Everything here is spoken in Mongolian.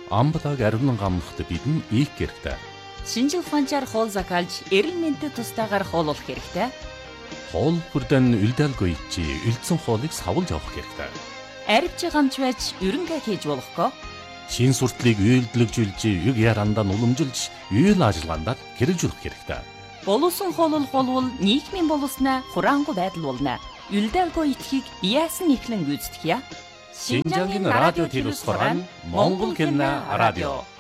Амблаг ариун гамнахт бидэн их хэрэгтэй. Шинжил ухаанчаар хоол закалж, эрүүл мэндэд тустаагаар хооллох хэрэгтэй. Хоол бүрдэн үлдээлгүй чи үлдсэн хоолыг савлж авах хэрэгтэй. Арвч гамч байж ерөнхий хийж болохгүй. Шин суртлыг үйлдэлжүүлж, юг ярандаа уламжилж, үйл ажиллагаанд хэрэгжүүлэх хэрэгтэй. Боловсон хооллол болвол нийгмийн боловснаа хураангуй байдал болно. Үлдээлгүй итгэхийг яасан ихлэн гүйцэтгэе. Шинжангийн радио телевизээр Монгол Кино радио